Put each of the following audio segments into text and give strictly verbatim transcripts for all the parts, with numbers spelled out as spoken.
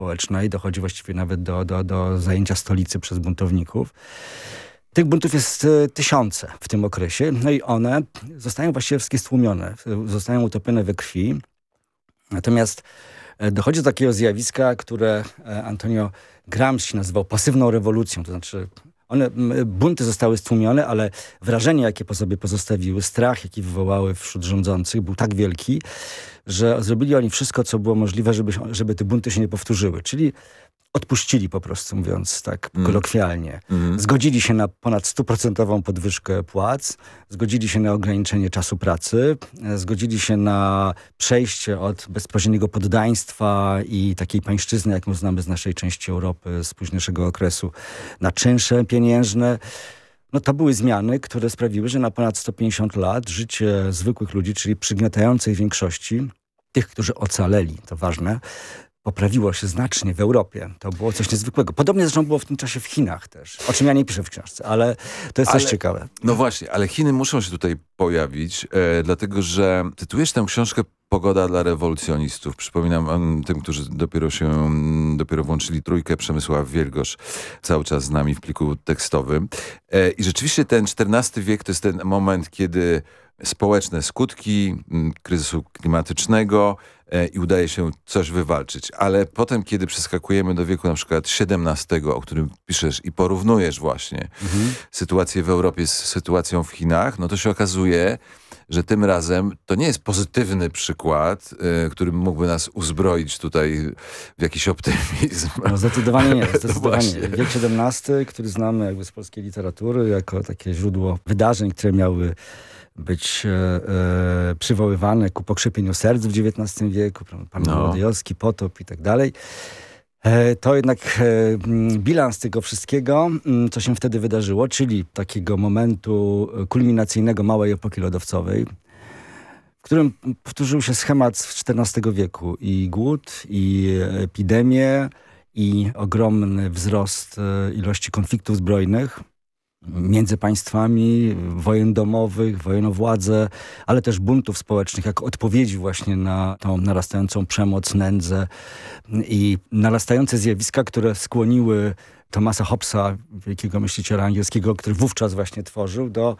społecznej. Dochodzi właściwie nawet do, do, do zajęcia stolicy przez buntowników. Tych buntów jest tysiące w tym okresie. No i one zostają właściwie wszystkie stłumione. Zostają utopione we krwi. Natomiast dochodzi do takiego zjawiska, które Antonio Gramsci nazywał pasywną rewolucją. To znaczy one, bunty zostały stłumione, ale wrażenie, jakie po sobie pozostawiły, strach, jaki wywołały wśród rządzących, był tak wielki, że zrobili oni wszystko, co było możliwe, żeby, żeby te bunty się nie powtórzyły. Czyli odpuścili po prostu, mówiąc tak mm. kolokwialnie. Mm. Zgodzili się na ponad stuprocentową podwyżkę płac, zgodzili się na ograniczenie czasu pracy, zgodzili się na przejście od bezpośredniego poddaństwa i takiej pańszczyzny, jaką znamy z naszej części Europy, z późniejszego okresu, na czynsze pieniężne. No to były zmiany, które sprawiły, że na ponad sto pięćdziesiąt lat życie zwykłych ludzi, czyli przygniatającej większości, tych, którzy ocaleli, to ważne, poprawiło się znacznie w Europie. To było coś niezwykłego. Podobnie zresztą było w tym czasie w Chinach też. O czym ja nie piszę w książce, ale to jest ale, coś ciekawe. No właśnie, ale Chiny muszą się tutaj pojawić, e, dlatego że tytułujesz tę książkę Pogoda dla rewolucjonistów. Przypominam um, tym, którzy dopiero się um, dopiero włączyli trójkę, Przemysław Wielgosz cały czas z nami w pliku tekstowym. E, I rzeczywiście ten czternasty wiek to jest ten moment, kiedy społeczne skutki m, kryzysu klimatycznego e, i udaje się coś wywalczyć. Ale potem, kiedy przeskakujemy do wieku na przykład siedemnastego, o którym piszesz i porównujesz właśnie mhm. sytuację w Europie z sytuacją w Chinach, no to się okazuje, że tym razem to nie jest pozytywny przykład, y, który mógłby nas uzbroić tutaj w jakiś optymizm. No zdecydowanie nie. Zdecydowanie. No wiek siedemnasty, który znamy jakby z polskiej literatury jako takie źródło wydarzeń, które miały być e, e, przywoływane ku pokrzepieniu serc w dziewiętnastym wieku, pan no. Wołodyjowski, potop i tak dalej. E, to jednak e, bilans tego wszystkiego, co się wtedy wydarzyło, czyli takiego momentu kulminacyjnego małej epoki lodowcowej, w którym powtórzył się schemat z czternastego wieku. I głód, i epidemie, i ogromny wzrost ilości konfliktów zbrojnych między państwami, wojen domowych, wojen o władzę, ale też buntów społecznych, jako odpowiedzi właśnie na tą narastającą przemoc, nędzę i narastające zjawiska, które skłoniły Thomasa Hobbesa, wielkiego myśliciela angielskiego, który wówczas właśnie tworzył, do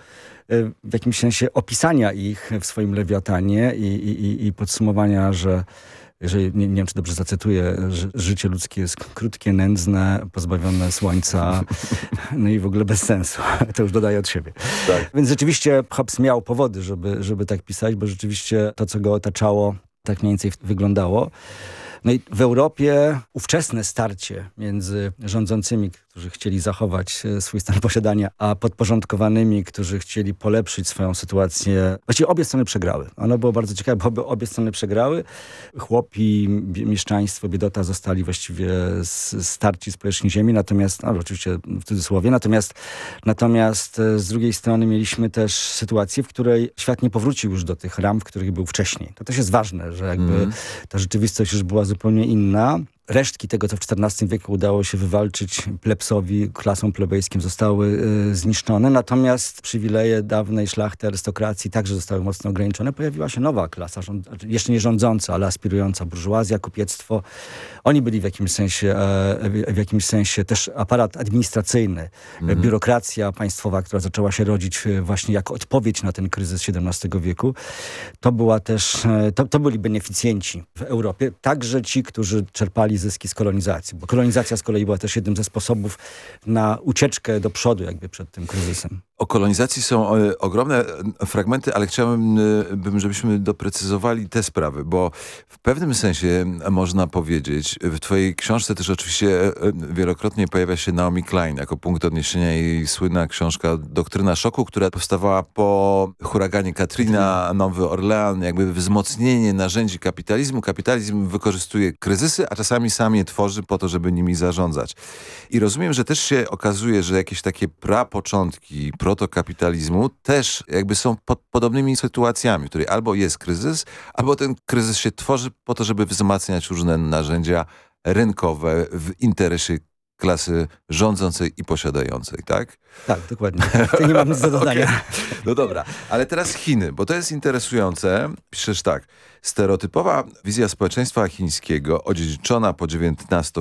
w jakimś sensie opisania ich w swoim Lewiatanie i, i, i podsumowania, że jeżeli, nie, nie wiem, czy dobrze zacytuję, że życie ludzkie jest krótkie, nędzne, pozbawione słońca, no i w ogóle bez sensu. To już dodaję od siebie. Tak. Więc rzeczywiście Hobbes miał powody, żeby, żeby tak pisać, bo rzeczywiście to, co go otaczało, tak mniej więcej wyglądało. No i w Europie ówczesne starcie między rządzącymi, którzy chcieli zachować swój stan posiadania, a podporządkowanymi, którzy chcieli polepszyć swoją sytuację. Właściwie obie strony przegrały. Ono było bardzo ciekawe, bo obie strony przegrały. Chłopi, mieszczaństwo, biedota zostali właściwie starci z powierzchni ziemi, natomiast, no, oczywiście w cudzysłowie, natomiast, natomiast z drugiej strony mieliśmy też sytuację, w której świat nie powrócił już do tych ram, w których był wcześniej. To też jest ważne, że jakby mm. ta rzeczywistość już była zupełnie inna. Resztki tego, co w czternastym wieku udało się wywalczyć plebsowi, klasom plebejskim, zostały y, zniszczone. Natomiast przywileje dawnej szlachty, arystokracji także zostały mocno ograniczone. Pojawiła się nowa klasa, rząd, jeszcze nie rządząca, ale aspirująca, burżuazja, kupiectwo. Oni byli w jakimś sensie, e, w jakimś sensie też aparat administracyjny, mhm. biurokracja państwowa, która zaczęła się rodzić właśnie jako odpowiedź na ten kryzys siedemnastego wieku. To była też, to, to byli beneficjenci w Europie. Także ci, którzy czerpali zyski z kolonizacji, bo kolonizacja z kolei była też jednym ze sposobów na ucieczkę do przodu jakby przed tym kryzysem. O kolonizacji są e, ogromne fragmenty, ale chciałbym, e, bym, żebyśmy doprecyzowali te sprawy, bo w pewnym sensie można powiedzieć, w twojej książce też oczywiście e, wielokrotnie pojawia się Naomi Klein jako punkt odniesienia, jej słynna książka Doktryna szoku, która powstawała po huraganie Katrina, Nowy Orlean, jakby wzmocnienie narzędzi kapitalizmu. Kapitalizm wykorzystuje kryzysy, a czasami sam je tworzy po to, żeby nimi zarządzać. I rozumiem, że też się okazuje, że jakieś takie prapoczątki protokapitalizmu też jakby są pod podobnymi sytuacjami, w której albo jest kryzys, albo ten kryzys się tworzy po to, żeby wzmacniać różne narzędzia rynkowe w interesie klasy rządzącej i posiadającej, tak? Tak, dokładnie. Tutaj nie mam nic do dodania. Okay. No dobra, ale teraz Chiny, bo to jest interesujące. Piszesz tak, stereotypowa wizja społeczeństwa chińskiego, odziedziczona po